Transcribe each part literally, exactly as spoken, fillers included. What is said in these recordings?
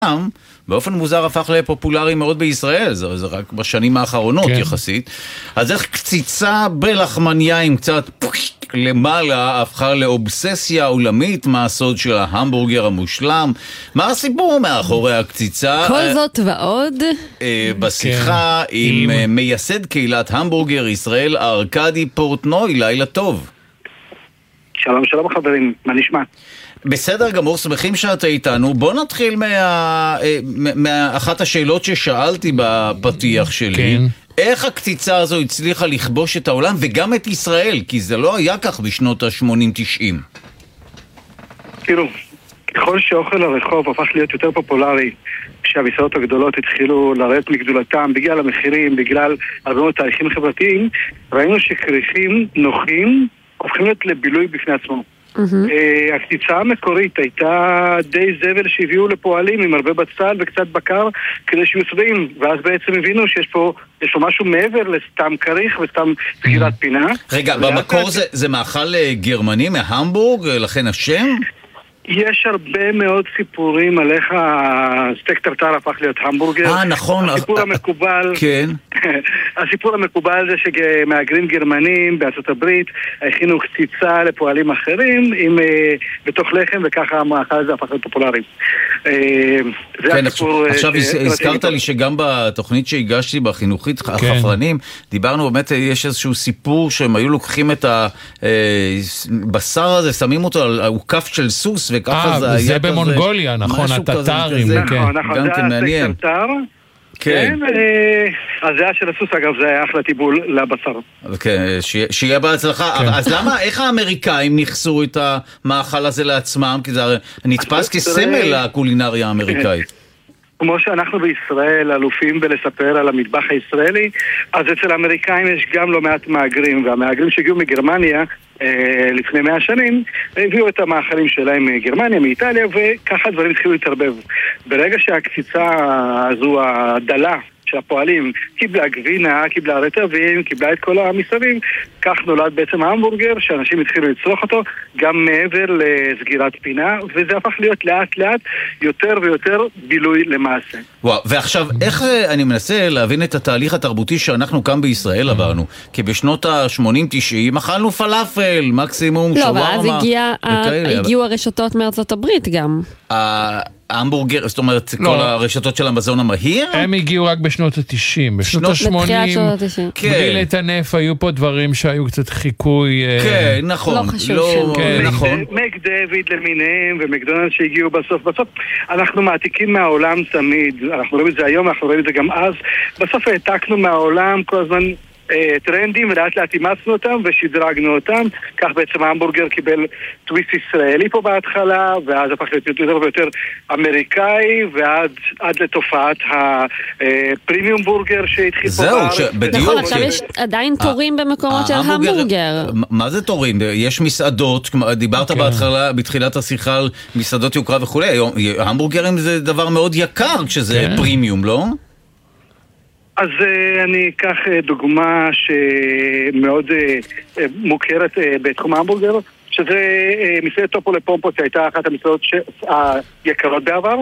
באופן מוזר הפך לפופולרי מאוד בישראל, זה, זה רק בשנים האחרונות כן. יחסית. אז איך קציצה בלחמניה קצת למעלה הפכה לאובססיה עולמית, מה הסוד של ההמבורגר המושלם? מה הסיפור מאחורי הקציצה? כל זאת ועוד בשיחה כן. עם, עם מייסד קהילת המבורגר ישראל, ארקדי פורטנוי. לילה טוב. שלום שלום חברים, מה נשמע? בסדר גמור, שמחים שאתה איתנו. בוא נתחיל מה, מאחת השאלות ששאלתי בפתיח שלי. כן. איך הקציצה הזו הצליחה לכבוש את העולם וגם את ישראל? כי זה לא היה כך בשנות ה-שמונים תשעים. כאילו, ככל שאוכל הרחוב הפך להיות יותר פופולרי, כשהמסעדות הגדולות התחילו לרדת מגדולתם בגלל המחירים, בגלל הרבה מאוד תהליכים חברתיים, ראינו שכריכים נוחים הופכים להיות לבילוי בפני עצמו. Uh-huh. הקציצה המקורית הייתה די זבל שהביאו לפועלים עם הרבה בצל וקצת בקר כדי שיהיו שבעים, ואז בעצם הבינו שיש פה, יש פה משהו מעבר לסתם כריך וסתם סגירת פינה. רגע, במקור זה, זה מאכל גרמני מהמבורג, לכן השם? יש הרבה מאוד סיפורים על איך הסטייק טרטר הפך להיות המבורגר. אה, נכון. הסיפור המקובל... כן. הסיפור המקובל זה שמהגרים גרמנים בארצות הברית הכינו קציצה לפועלים אחרים עם, בתוך לחם, וככה המאכל הזה הפך להיות פופולרי. כן, עכשיו הזכרת לי שגם בתוכנית שהגשתי בחינוכית החפרנים, דיברנו באמת, יש איזשהו סיפור שהם היו לוקחים את הבשר הזה, שמים אותו על עוקף של סוס, וככה זה היה כזה... זה במונגוליה, נכון, הטטרים. נכון, נכון, זה הסטייק טרטר. כן, אז זה היה של הסוס, אגב, זה היה אחלה טיבול לבשר. כן, שיהיה בהצלחה. אז למה, איך האמריקאים נכסו את המאכל הזה לעצמם? כי זה נתפס כסמל לקולינריה האמריקאית. כמו שאנחנו בישראל אלופים בלספר על המטבח הישראלי, אז אצל האמריקאים יש גם לא מעט מהגרים, והמהגרים שהגיעו מגרמניה לפני מאה שנים, הביאו את המאכלים שלהם מגרמניה, מאיטליה, וככה הדברים התחילו להתערבב. ברגע שהקציצה הזו, הדלה של הפועלים, קיבלה גבינה, קיבלה רטבים, קיבלה את כל המסביב, כך נולד בעצם ההמבורגר, שאנשים התחילו לצרוך אותו גם מעבר לסגירת פינה, וזה הפך להיות לאט לאט יותר ויותר בילוי למעשה. וואו, ועכשיו, איך אני מנסה להבין את התהליך התרבותי שאנחנו כאן בישראל עברנו? כי בשנות ה-שמונים תשעים אכלנו פלאפל, מקסימום שווארמה. לא, ואז הגיעו הרשתות מארצות הברית גם. ההמבורגר, זאת אומרת, כל הרשתות של המזון המהיר? הם הגיעו רק בשנות ה-תשעים. בשנות ה-שמונים, בלי לטנף, היו פה דברים שהיו קצת חיקוי... כן, נכון. לא חשוב שם. מק דיוויד למיניהם ומקדונלד שהגיעו בסוף. בסוף אנחנו מעתיקים מהעולם תמיד. אנחנו רואים את זה היום, אנחנו רואים את זה גם אז. בסוף העתקנו מהעולם כל הזמן... טרנדים, ולאט לאט אימצנו אותם ושדרגנו אותם. כך בעצם ההמבורגר קיבל טוויסט ישראלי פה בהתחלה, ואז הפך להיות יותר ויותר אמריקאי, ועד עד לתופעת הפרימיום בורגר שהתחיל פה בארץ. זהו, בדיוק. נכון, עכשיו יש עדיין תורים במקומות של המבורגר. מה זה תורים? יש מסעדות, דיברת בהתחלה, בתחילת השיחה על מסעדות יוקרה וכו'. המבורגרים זה דבר מאוד יקר כשזה פרימיום, לא? אז uh, אני אקח uh, דוגמה שמאוד uh, uh, מוכרת uh, בתחום ההמבורגר, שזה uh, מסעדת טופו לפומפו, שהייתה אחת המסעדות היקרות בעבר,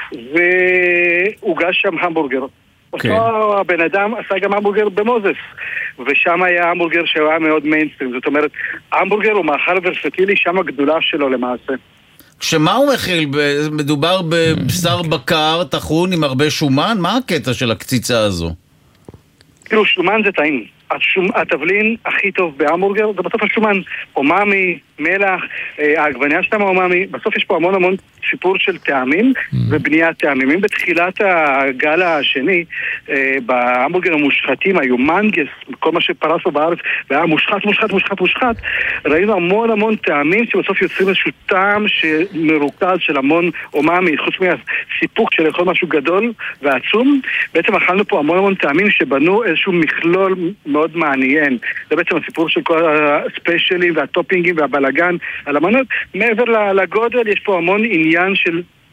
והוגש שם המבורגר. Okay. אותו הבן אדם עשה גם המבורגר במוזס, ושם היה המבורגר שהיה מאוד מיינסטרים. זאת אומרת, המבורגר הוא מאכל ורסטילי, שם הגדולה שלו למעשה. שמה הוא מכיל? מדובר בבשר בקר, טחון עם הרבה שומן? מה הקטע של הקציצה הזו? כאילו, שומן זה טעים. התבלין הכי טוב בהמבורגר זה בסוף השומן, אומאמי, מלח, העגבניה שלהם אומאמי. בסוף יש פה המון המון סיפור של טעמים ובניית טעמים. אם בתחילת הגל השני בהמבורגר המושחתים היו מנגס, כל מה שפרס פה בארץ והיה מושחת, מושחת, מושחת, מושחת, ראינו המון המון טעמים שבסוף יוצרים איזשהו טעם שמרוכז של המון אומאמי, חוץ מהסיפוק של לאכול משהו גדול ועצום. בעצם אכלנו פה המון המון טעמים שבנו איזשהו מכלול מאוד מעניין. זה בעצם הסיפור של כל הספיישלים והטופינגים והבלגן על המנות. מעבר לגודל יש פה המון עניין של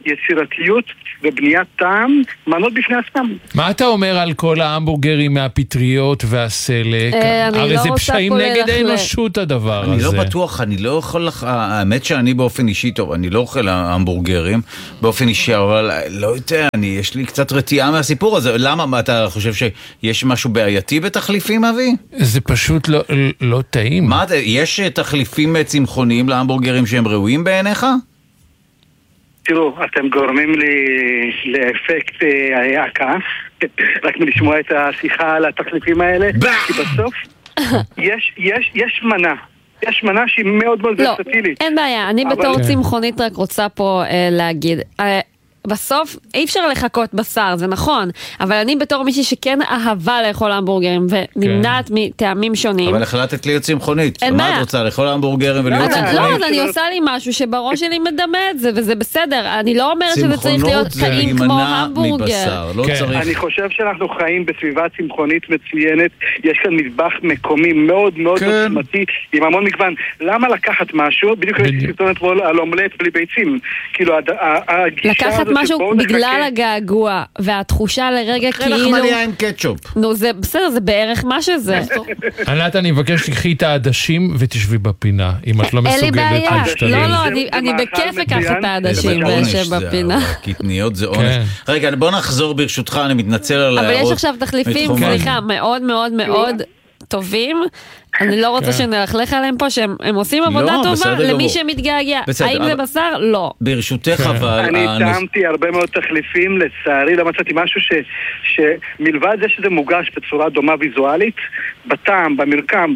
יצירתיות ובניית טעם, מנות בפני עצמם. מה אתה אומר על כל ההמבורגרים מהפטריות והסלק? הרי זה פשעים נגד האנושות הדבר הזה. אני לא בטוח, אני לא יכול לך, האמת שאני באופן אישי טוב, אני לא אוכל המבורגרים באופן אישי, אבל לא יודע, יש לי קצת רתיעה מהסיפור הזה. למה? אתה חושב שיש משהו בעייתי בתחליפים, אבי? זה פשוט לא טעים. מה, יש תחליפים צמחוניים להמבורגרים שהם ראויים בעיניך? תראו, אתם גורמים לי לאפקט הכעס, רק מלשמוע את השיחה על התחליפים האלה, כי בסוף יש, יש, יש מנה. יש מנה שהיא מאוד מאוד ורסטילית. לא, אין בעיה, אני בתור צמחונית רק רוצה פה להגיד, בסוף אי אפשר לחכות בשר, זה נכון, אבל אני בתור מישהי שכן אהבה לאכול המבורגרים ונמנעת מטעמים שונים. אבל החלטת להיות צמחונית. מה את רוצה, לאכול המבורגרים ולהיות צמחונית? לא, אז אני עושה לי משהו שבראש שלי מדמה את זה, וזה בסדר. אני לא אומרת שזה צריך להיות טעים כמו המבורגר. אני חושב שאנחנו חיים בסביבה צמחונית מצוינת, יש כאן מטבח מקומי מאוד מאוד עוצמתי, עם המון מגוון. למה לקחת משהו? בדיוק הייתי סרטון אתמול על אומלט בלי ביצים. כאילו, לקחת משהו בגלל הגעגוע והתחושה לרגע כאילו... לחמניה עם קטשופ. נו, זה בסדר, זה בערך מה שזה. ענת, אני מבקש שתקחי את העדשים ותשבי בפינה, אם את לא מסוגלת להשתלם. לא, לא, אני בכיף אקח את העדשים וישב בפינה. קטניות זה עונש. רגע, בוא נחזור ברשותך, אני מתנצל על ההערות. אבל יש עכשיו תחליפים, סליחה, מאוד מאוד מאוד טובים. אני לא רוצה שנלכלך עליהם פה, שהם עושים עבודה טובה למי שמתגעגע. האם זה בשר? לא. ברשותך אבל... אני טעמתי הרבה מאוד תחליפים, לצערי לא מצאתי משהו שמלבד זה שזה מוגש בצורה דומה ויזואלית, בטעם, במרקם,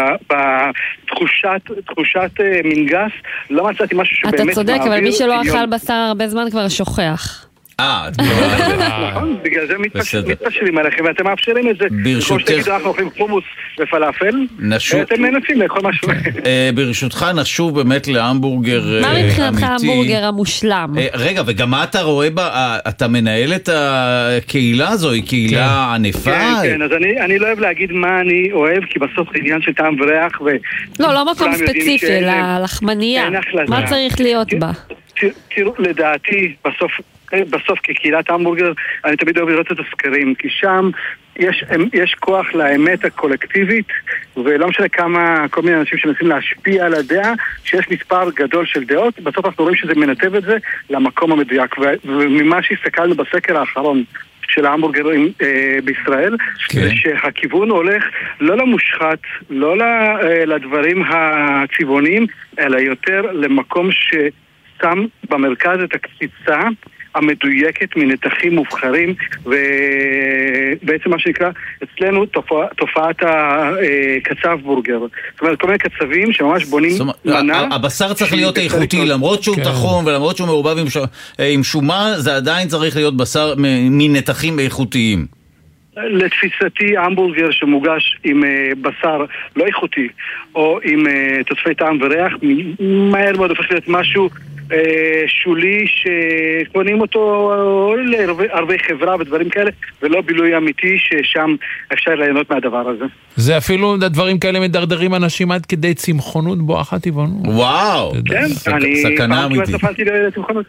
בתחושת מנגס, לא מצאתי משהו שבאמת... אתה צודק, אבל מי שלא אכל בשר הרבה זמן כבר שוכח. אה, נכון, בגלל זה מתפשרים עליכם ואתם מאפשרים את זה. כמו שתגידו, אנחנו אוכלים חומוס ופלאפל ואתם מנסים לאכול משהו. ברשותך נשוב באמת להמבורגר אמיתי. מה מבחינתך ההמבורגר המושלם? רגע, וגם מה אתה רואה בה, אתה מנהל את הקהילה הזו, היא קהילה ענפה? כן, כן, אז אני לא אוהב להגיד מה אני אוהב, כי בסוף זה עניין של טעם וריח. לא, לא מקום ספציפי, אלא לחמניה. מה צריך להיות בה? תראו, לדעתי, בסוף בסוף כקהילת המבורגר אני תמיד אוהב לראות את הסקרים, כי שם יש, יש כוח לאמת הקולקטיבית, ולא משנה כמה כל מיני אנשים שמנסים להשפיע על הדעה, שיש מספר גדול של דעות, בסוף אנחנו רואים שזה מנתב את זה למקום המדויק. וממה שהסתכלנו בסקר האחרון של ההמבורגרים אה, בישראל, כן. שהכיוון הולך לא למושחת, לא לדברים הצבעוניים, אלא יותר למקום ששם במרכז את הקציצה המדויקת מנתחים מובחרים, ובעצם מה שנקרא אצלנו תופע, תופעת הקצב בורגר. זאת אומרת, כל מיני קצבים שממש בונים מנה. הבשר צריך להיות איכותי, למרות שהוא תחום ולמרות שהוא מעורבב עם שומן, זה עדיין צריך להיות בשר מנתחים איכותיים. לתפיסתי, המבורגר שמוגש עם בשר לא איכותי, או עם תוספי טעם וריח, מהר מאוד הופך להיות משהו שולי שקונים אותו לערבי חברה ודברים כאלה, ולא בילוי אמיתי ששם אפשר ליהנות מהדבר הזה. זה אפילו דברים כאלה מדרדרים אנשים עד כדי צמחונות בואכה טבעונות. וואו, כן, אני פעם כמעט נפלתי לצמחונות.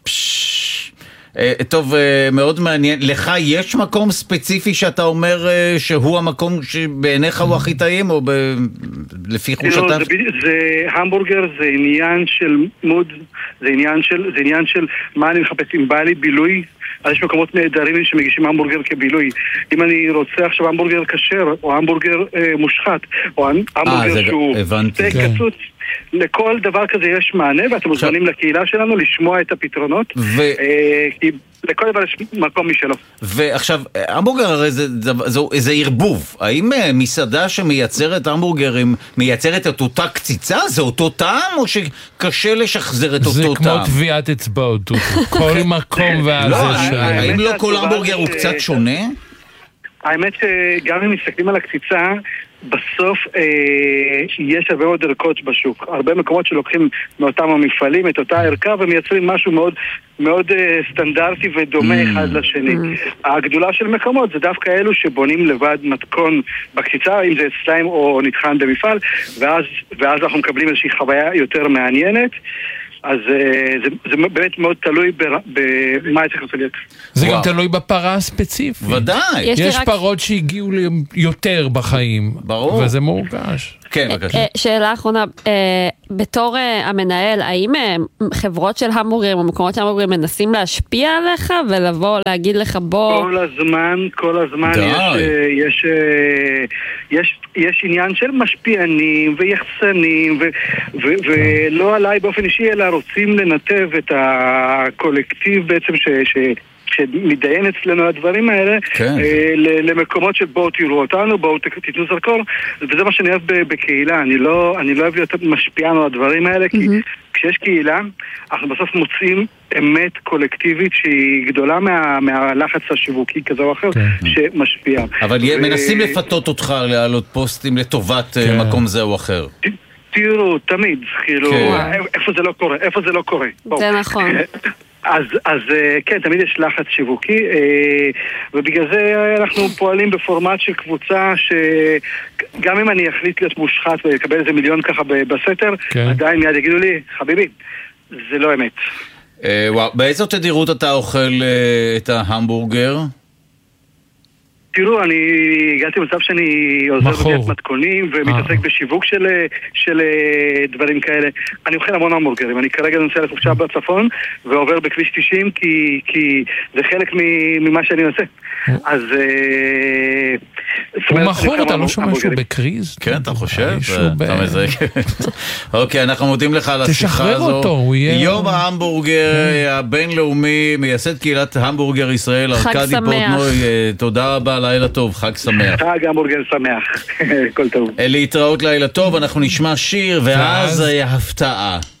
טוב, מאוד מעניין. לך יש מקום ספציפי שאתה אומר שהוא המקום שבעיניך הוא הכי טעים, או לפי חושתיו? זה המבורגר, זה עניין של מוד, זה עניין של מה אני מחפש, אם בא לי בילוי, אז יש מקומות נהדרים שמגישים המבורגר כבילוי. אם אני רוצה עכשיו המבורגר כשר, או המבורגר מושחת, או המבורגר שהוא סטייק קצוץ, לכל דבר כזה יש מענה, ואתם מוזמנים לקהילה שלנו לשמוע את הפתרונות, כי לכל דבר יש מקום משלו. ועכשיו, המבורגר הרי זה ערבוב. האם מסעדה שמייצרת המבורגרים מייצרת את אותה קציצה? זה אותו טעם, או שקשה לשחזר את אותו טעם? זה כמו טביעת אצבעות, כל מקום והזה שלו. האם לא כל המבורגר הוא קצת שונה? האמת שגם אם מסתכלים על הקציצה, בסוף אה, יש הרבה מאוד ערכות בשוק, הרבה מקומות שלוקחים מאותם המפעלים את אותה ערכה ומייצרים משהו מאוד, מאוד אה, סטנדרטי ודומה mm. אחד לשני. mm. הגדולה של מקומות זה דווקא אלו שבונים לבד מתכון בקציצה, אם זה אצלם או נטחן במפעל, ואז, ואז אנחנו מקבלים איזושהי חוויה יותר מעניינת. אז זה, זה באמת מאוד תלוי במה צריך להיות. זה גם תלוי בפרה הספציפית. ודאי. יש, יש פרות שהגיעו יותר בחיים. ברור. וזה מורגש. כן, בבקשה. שאלה אחרונה, בתור המנהל, האם חברות של המבורגרים או מקומות של המבורגרים מנסים להשפיע עליך ולבוא להגיד לך בוא... כל הזמן, כל הזמן יש, יש, יש, יש עניין של משפיענים ויחצנים ו, ו, ולא עליי באופן אישי, אלא רוצים לנתב את הקולקטיב בעצם ש... ש שמתדיין אצלנו הדברים האלה, כן. אה, למקומות שבואו תראו אותנו, בואו תתנו זרקור, וזה מה שאני אוהב בקהילה. אני לא, אני לא אוהב להיות משפיען על הדברים האלה, כי mm-hmm. כשיש קהילה, אנחנו בסוף מוצאים אמת קולקטיבית שהיא גדולה מה, מהלחץ השיווקי כזה או אחר, כן. שמשפיע. אבל ו... מנסים לפתות אותך להעלות פוסטים לטובת כן. מקום זה או אחר. ת, תראו, תמיד, כאילו, כן. איפה זה לא קורה, איפה זה לא קורה. זה נכון. אז, אז כן, תמיד יש לחץ שיווקי, ובגלל זה אנחנו פועלים בפורמט של קבוצה שגם אם אני אחליט להיות מושחת ולקבל איזה מיליון ככה בסתר, כן. עדיין מיד יגידו לי, חביבי, זה לא אמת. וואו, באיזו תדירות אתה אוכל את ההמבורגר? תראו, אני הגעתי למצב שאני עוזר בבית מתכונים ומתעסק בשיווק של, של דברים כאלה. אני אוכל המון המבורגרים. אני כרגע נוסע לחופשה בצפון ועובר בכביש תשעים כי, כי זה חלק ממה שאני עושה. אז... הוא מכור, אתה לא שומע שהוא בקריז? כן, אתה חושב? אוקיי, אנחנו מודים לך על השיחה הזו. תשחרר אותו, הוא יהיה... יום ההמבורגר הבינלאומי, מייסד קהילת המבורגר ישראל, ארקדי פורטנוי, תודה רבה, לילה טוב, חג שמח. חג המבורגר שמח, כל טוב. להתראות לילה טוב, אנחנו נשמע שיר, ואז הפתעה.